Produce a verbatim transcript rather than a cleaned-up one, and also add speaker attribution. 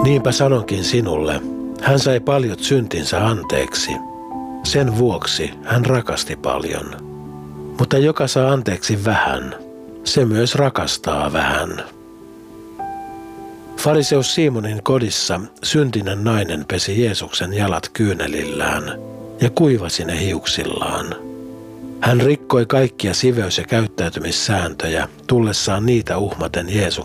Speaker 1: Niinpä sanonkin sinulle, hän sai paljot syntinsä anteeksi. Sen vuoksi hän rakasti paljon. Mutta joka saa anteeksi vähän, se myös rakastaa vähän. Fariseus Simonin kodissa syntinen nainen pesi Jeesuksen jalat kyynelillään ja kuivasi ne hiuksillaan. Hän rikkoi kaikkia siveys- ja käyttäytymissääntöjä tullessaan niitä uhmaten Jeesuksen